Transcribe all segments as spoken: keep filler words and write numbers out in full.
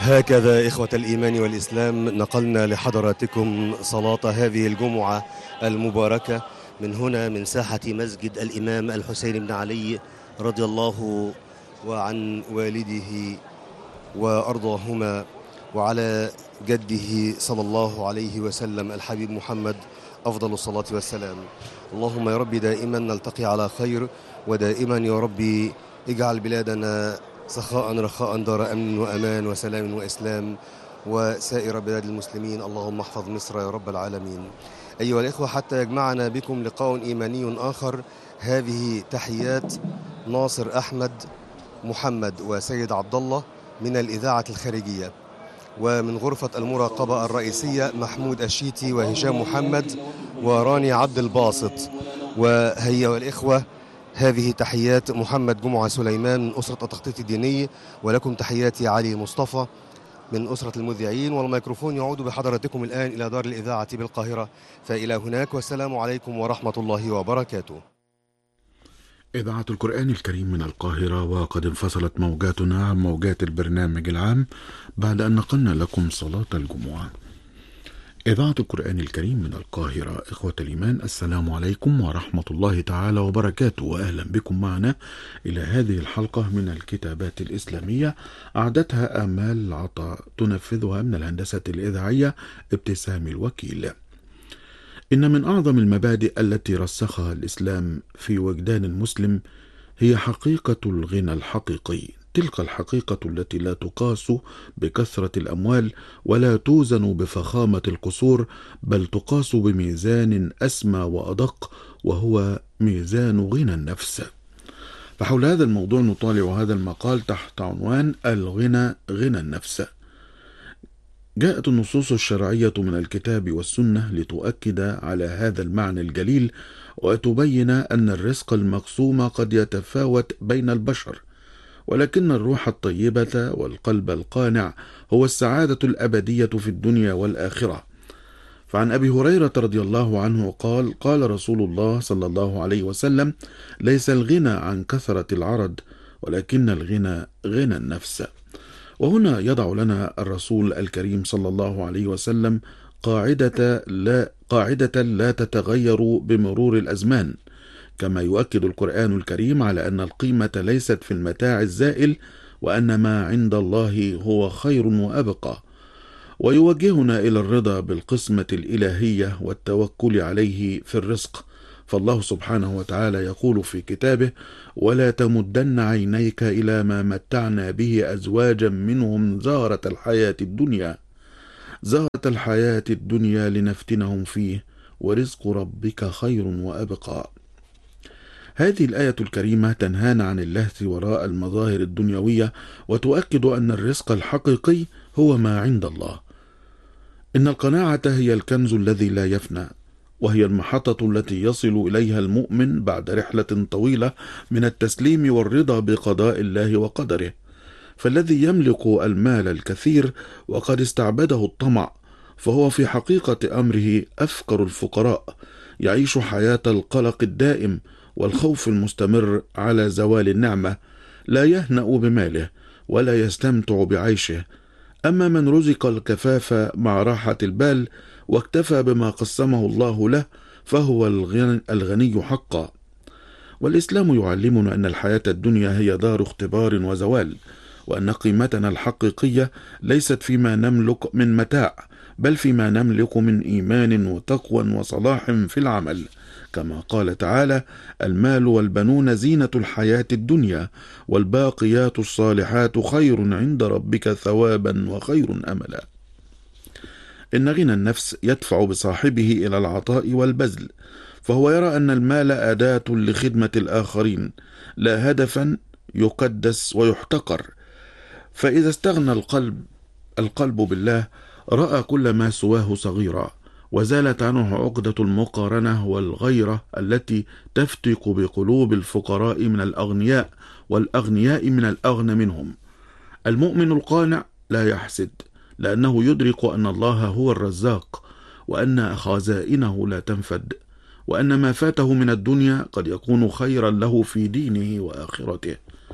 هكذا إخوة الإيمان والإسلام نقلنا لحضراتكم صلاة هذه الجمعة المباركة من هنا من ساحة مسجد الإمام الحسين بن علي رضي الله وعن والده وأرضاهما وعلى جده صلى الله عليه وسلم الحبيب محمد أفضل الصلاة والسلام. اللهم يا ربي دائما نلتقي على خير، ودائما يا ربي اجعل بلادنا سخاء رخاء دار أمن وأمان وسلام وإسلام وسائر بلاد المسلمين. اللهم احفظ مصر يا رب العالمين. أيها الإخوة، حتى يجمعنا بكم لقاء إيماني آخر، هذه تحيات ناصر أحمد محمد وسيد عبد الله من الإذاعة الخارجية، ومن غرفة المراقبة الرئيسية محمود الشيتي وهشام محمد وراني عبد الباسط. وهيا والإخوة، هذه تحيات محمد جمعة سليمان من أسرة التخطيط الديني، ولكم تحياتي علي مصطفى من أسرة المذيعين، والميكروفون يعود بحضراتكم الآن إلى دار الإذاعة بالقاهرة، فإلى هناك والسلام عليكم ورحمة الله وبركاته. إذاعة القرآن الكريم من القاهرة، وقد انفصلت موجاتنا عن موجات البرنامج العام بعد أن نقلنا لكم صلاة الجمعة. إذاعة القرآن الكريم من القاهرة، إخوة الإيمان، السلام عليكم ورحمة الله تعالى وبركاته، وأهلا بكم معنا إلى هذه الحلقة من الكتابات الإسلامية أعدتها آمال العطاء، تنفذها من الهندسة الإذاعية ابتسام الوكيل. إن من أعظم المبادئ التي رسخها الإسلام في وجدان المسلم هي حقيقة الغنى الحقيقي، تلك الحقيقة التي لا تقاس بكثرة الأموال ولا توزن بفخامة القصور، بل تقاس بميزان أسمى وأدق، وهو ميزان غنى النفس. فحول هذا الموضوع نطالع هذا المقال تحت عنوان الغنى غنى النفس. جاءت النصوص الشرعية من الكتاب والسنة لتؤكد على هذا المعنى الجليل، وتبين أن الرزق المقسوم قد يتفاوت بين البشر، ولكن الروح الطيبة والقلب القانع هو السعادة الأبدية في الدنيا والآخرة. فعن أبي هريرة رضي الله عنه قال: قال رسول الله صلى الله عليه وسلم: ليس الغنى عن كثرة العرض، ولكن الغنى غنى النفس. وهنا يضع لنا الرسول الكريم صلى الله عليه وسلم قاعدة لا, قاعدة لا تتغير بمرور الأزمان، كما يؤكد القرآن الكريم على أن القيمة ليست في المتاع الزائل، وأن ما عند الله هو خير وأبقى، ويوجهنا إلى الرضا بالقسمة الإلهية والتوكل عليه في الرزق. فالله سبحانه وتعالى يقول في كتابه: ولا تمدن عينيك إلى ما متعنا به أزواجا منهم زهرة الحياة الدنيا زهرة الحياة الدنيا لنفتنهم فيه ورزق ربك خير وأبقى. هذه الآية الكريمة تنهانا عن اللهث وراء المظاهر الدنيوية، وتؤكد أن الرزق الحقيقي هو ما عند الله. إن القناعة هي الكنز الذي لا يفنى، وهي المحطة التي يصل إليها المؤمن بعد رحلة طويلة من التسليم والرضا بقضاء الله وقدره. فالذي يملك المال الكثير وقد استعبده الطمع، فهو في حقيقة أمره أفقر الفقراء، يعيش حياة القلق الدائم والخوف المستمر على زوال النعمة، لا يهنأ بماله ولا يستمتع بعيشه. أما من رزق الكفاف مع راحة البال واكتفى بما قسمه الله له، فهو الغني, الغني حقا. والإسلام يعلمنا أن الحياة الدنيا هي دار اختبار وزوال، وأن قيمتنا الحقيقية ليست فيما نملك من متاع، بل فيما نملك من إيمان وتقوى وصلاح في العمل، كما قال تعالى: المال والبنون زينة الحياة الدنيا، والباقيات الصالحات خير عند ربك ثوابا وخير أملا. إن غنى النفس يدفع بصاحبه إلى العطاء والبذل، فهو يرى أن المال أداة لخدمة الآخرين، لا هدفا يقدس ويحتقر. فإذا استغنى القلب القلب بالله، رأى كل ما سواه صغيرا، وزالت عنه عقدة المقارنة والغيرة التي تفتك بقلوب الفقراء من الأغنياء والأغنياء من الأغنى منهم. المؤمن القانع لا يحسد، لأنه يدرك أن الله هو الرزاق، وأن خزائنه لا تنفد، وأن ما فاته من الدنيا قد يكون خيرا له في دينه وآخرته.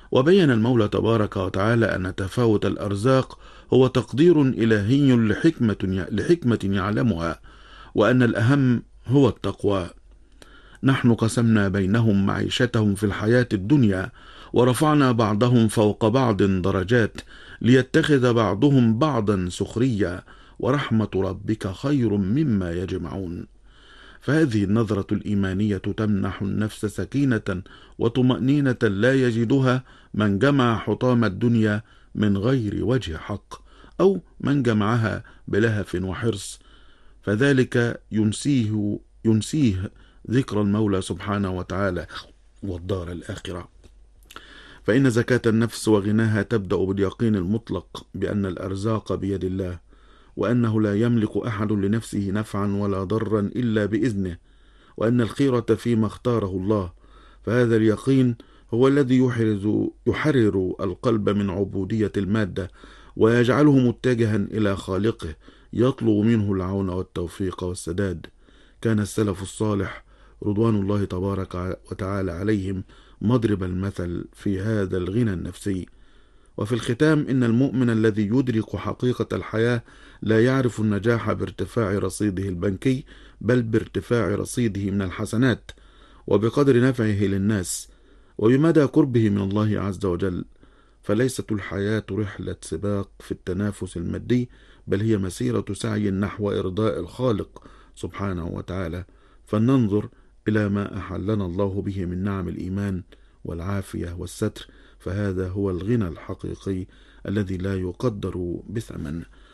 وبين المولى تبارك وتعالى أن تفاوت الأرزاق هو تقدير إلهي لحكمة, لحكمة يعلمها، وأن الأهم هو التقوى. نحن قسمنا بينهم معيشتهم في الحياة الدنيا، ورفعنا بعضهم فوق بعض درجات ليتخذ بعضهم بعضا سخريا، ورحمة ربك خير مما يجمعون. فهذه النظرة الإيمانية تمنح النفس سكينة وطمأنينة لا يجدها من جمع حطام الدنيا من غير وجه حق، أو من جمعها بلهف وحرص، فذلك ينسيه, ينسيه ذكر المولى سبحانه وتعالى والدار الآخرة. فإن زكاة النفس وغناها تبدأ باليقين المطلق بأن الأرزاق بيد الله، وأنه لا يملك أحد لنفسه نفعا ولا ضرا إلا بإذنه، وأن الخيرة فيما اختاره الله. فهذا اليقين هو الذي يحرز يحرر القلب من عبودية المادة، ويجعله متجها إلى خالقه يطلب منه العون والتوفيق والسداد. كان السلف الصالح رضوان الله تبارك وتعالى عليهم مضرب المثل في هذا الغنى النفسي. وفي الختام، إن المؤمن الذي يدرك حقيقة الحياة لا يعرف النجاح بارتفاع رصيده البنكي، بل بارتفاع رصيده من الحسنات، وبقدر نفعه للناس، وبمدى قربه من الله عز وجل. فليست الحياة رحلة سباق في التنافس المادي، بل هي مسيرة سعي نحو إرضاء الخالق سبحانه وتعالى. فلننظر إلى ما أحلنا الله به من نعم الإيمان والعافية والستر، فهذا هو الغنى الحقيقي الذي لا يقدر بثمن.